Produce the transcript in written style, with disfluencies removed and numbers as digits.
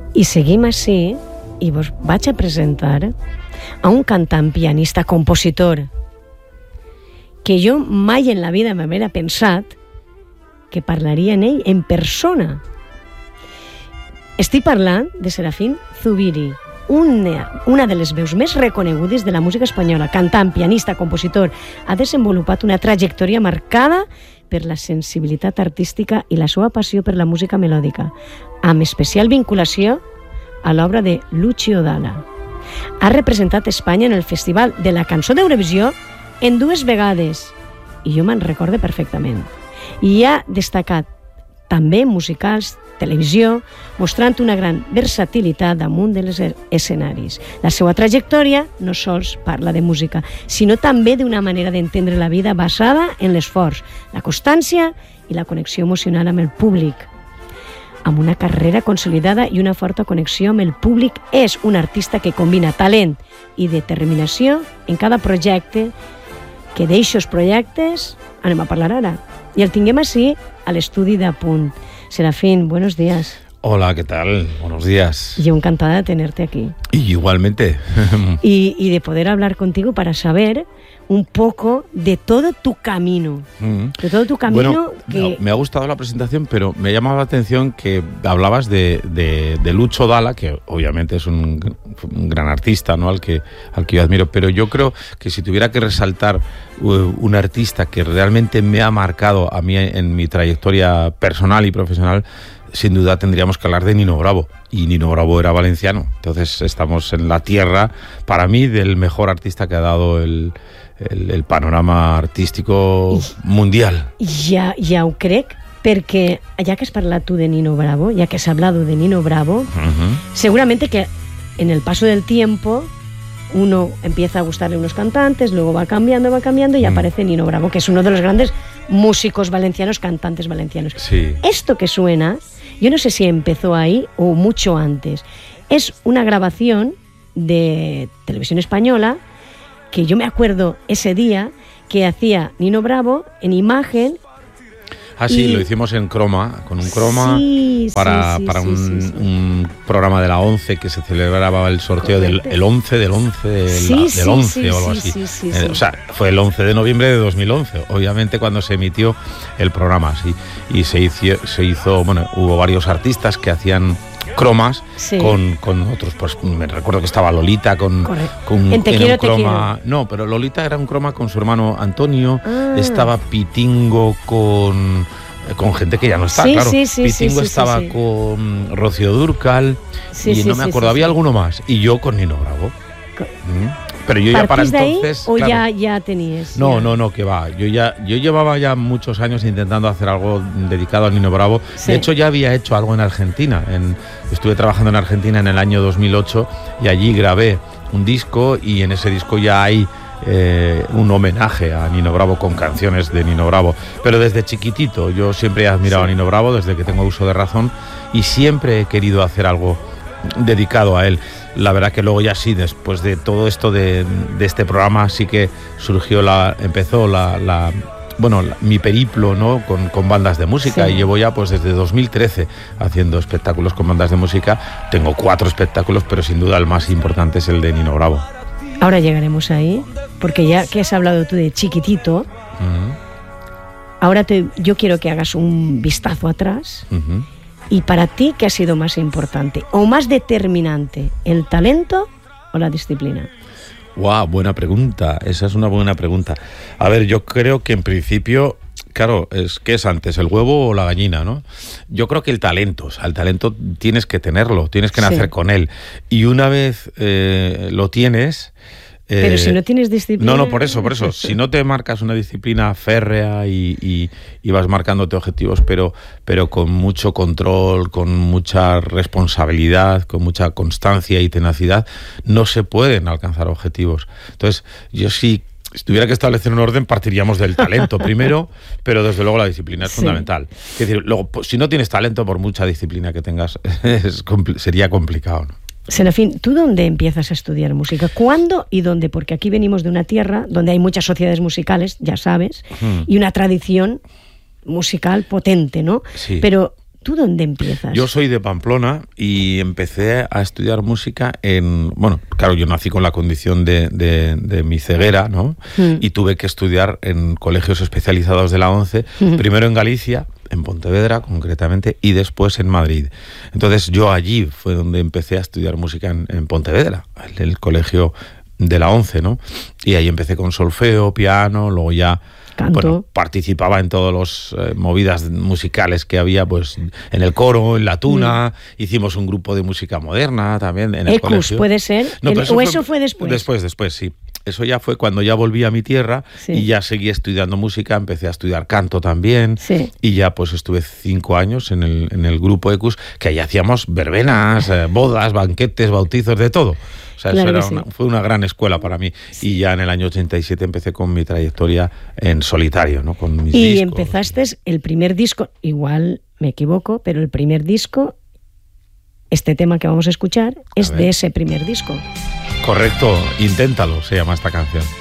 I seguim així i vos vaig a presentar a un cantant, pianista, compositor que jo mai en la vida m'havia pensat que parlaria en ell en persona. Estic parlant de Serafín Zubiri, una de les veus més reconegudes de la música espanyola, cantant, pianista, compositor. Ha desenvolupat una trajectòria marcada per la sensibilitat artística i la seva passió per la música melòdica, amb especial vinculació a l'obra de Lucio Dalla. Ha representat Espanya en el Festival de la Cançó d'Eurovisió en 2 vegades, i jo me'n recorde perfectament. I ha destacat també musicals, televisió, mostrant una gran versatilitat damunt dels escenaris. La seva trajectòria no sols parla de música, sinó també d'una manera d'entendre la vida basada en l'esforç, la constància i la connexió emocional amb el públic. Amb una carrera consolidada i una forta connexió amb el públic, és un artista que combina talent i determinació en cada projecte, que d'eixos projectes anem a parlar ara. I el tinguem així a l'estudi d'Apunt. Serafín, buenos días. Hola, ¿qué tal? Buenos días. Yo encantada de tenerte aquí. Y igualmente. Y de poder hablar contigo para saber un poco de todo tu camino. De todo tu camino. Bueno, me ha gustado la presentación, pero me ha llamado la atención que hablabas de Lucio Dalla, que obviamente es un gran artista, ¿no? al que yo admiro, pero yo creo que si tuviera que resaltar un artista que realmente me ha marcado a mí en mi trayectoria personal y profesional, sin duda tendríamos que hablar de Nino Bravo. Y Nino Bravo era valenciano. Entonces estamos en la tierra, para mí, del mejor artista que ha dado el panorama artístico mundial. Ja ho crec, perquè ja que has parlat tu de Nino Bravo, ya que has hablado de Nino Bravo, seguramente que en el paso del tiempo uno empieza a gustarle unos cantantes, luego va cambiando y aparece Nino Bravo, que es uno de los grandes músicos valencianos, cantantes valencianos. Sí. Esto que suena, yo no sé si empezó ahí o mucho antes. Es una grabación de Televisión Española que yo me acuerdo ese día que hacía Nino Bravo en imagen. Ah, sí, lo hicimos en croma, con un croma, para un programa de la 11 que se celebraba el sorteo del 11 o algo así. O sea, fue el 11 de noviembre de 2011, obviamente, cuando se emitió el programa. Sí, y se hizo, bueno, hubo varios artistas que hacían cromas con otros, pues me recuerdo que estaba Lolita con en Te quiero, croma. Te quiero. No, pero Lolita era un croma con su hermano Antonio, estaba Pitingo con gente que ya no está, claro. Pitingo estaba con Rocío Dúrcal y no me acuerdo, había alguno más, y yo con Nino Bravo. Pero yo ya para entonces... ¿O claro, ya tenías? No, que va. Yo llevaba ya muchos años intentando hacer algo dedicado a Nino Bravo. Sí. De hecho, ya había hecho algo en Argentina. Estuve trabajando en Argentina en el año 2008 y allí grabé un disco, y en ese disco ya hay un homenaje a Nino Bravo con canciones de Nino Bravo. Pero desde chiquitito yo siempre he admirado a Nino Bravo, desde que tengo uso de razón, y siempre he querido hacer algo dedicado a él. La verdad que luego ya sí, después de todo esto de este programa, sí que empezó mi periplo, ¿no? con bandas de música, y llevo ya pues desde 2013 haciendo espectáculos con bandas de música. Tengo 4 espectáculos, pero sin duda el más importante es el de Nino Bravo. Ahora llegaremos ahí, porque ya que has hablado tú de chiquitito, ahora yo quiero que hagas un vistazo atrás. Y para ti, ¿qué ha sido más importante o más determinante? ¿El talento o la disciplina? Wow, buena pregunta. Esa es una buena pregunta. A ver, yo creo que en principio, claro, ¿qué es antes, el huevo o la gallina, no? Yo creo que el talento tienes que tenerlo, tienes que nacer con él. Y una vez lo tienes... Pero si no tienes disciplina... No, por eso. Si no te marcas una disciplina férrea y vas marcándote objetivos, pero con mucho control, con mucha responsabilidad, con mucha constancia y tenacidad, no se pueden alcanzar objetivos. Entonces, yo sí... Si tuviera que establecer un orden, partiríamos del talento primero, pero desde luego la disciplina es fundamental. Es decir, luego, pues, si no tienes talento, por mucha disciplina que tengas, sería complicado, ¿no? Serafín, ¿tú dónde empiezas a estudiar música? ¿Cuándo y dónde? Porque aquí venimos de una tierra donde hay muchas sociedades musicales, ya sabes, y una tradición musical potente, ¿no? Sí. Pero ¿Tú dónde empiezas? Yo soy de Pamplona y empecé a estudiar música bueno, claro, yo nací con la condición de mi ceguera, ¿no? Y tuve que estudiar en colegios especializados de la ONCE, primero en Galicia, en Pontevedra concretamente, y después en Madrid. Entonces yo allí fue donde empecé a estudiar música en Pontevedra, en el colegio de la ONCE, ¿no? Y ahí empecé con solfeo, piano, luego ya... Bueno, participaba en todas las movidas musicales que había, pues en el coro, en la tuna, hicimos un grupo de música moderna también en el colegio. ¿Puede ser? No, ¿Eso fue después? Después, sí. Eso ya fue cuando ya volví a mi tierra y ya seguí estudiando música, empecé a estudiar canto también y ya pues estuve 5 años en el grupo ECUS, que ahí hacíamos verbenas, bodas, banquetes, bautizos, de todo. O sea, claro, eso fue una gran escuela para mí. Y ya en el año 87 empecé con mi trayectoria en solitario, ¿no? Con mis discos. Empezaste el primer disco, igual me equivoco, pero el primer disco, este tema que vamos a escuchar, es de ese primer disco. Correcto, Inténtalo, se llama esta canción.